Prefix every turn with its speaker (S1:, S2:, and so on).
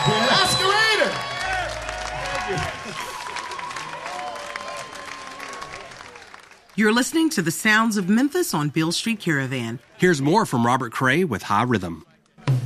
S1: Alaska Raider.
S2: You're listening to the sounds of Memphis on Beale Street Caravan.
S3: Here's more from Robert Cray with High Rhythm.